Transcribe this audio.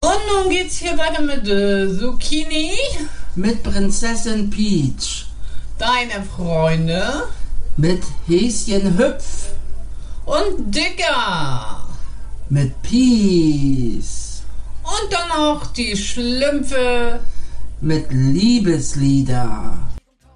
Und nun geht's hier weiter mit Zucchini. Mit Prinzessin Peach. Deine Freunde. Mit Häschen Hüpf. Und Dicker. Mit Peace. Und dann auch die Schlümpfe. Mit Liebeslieder.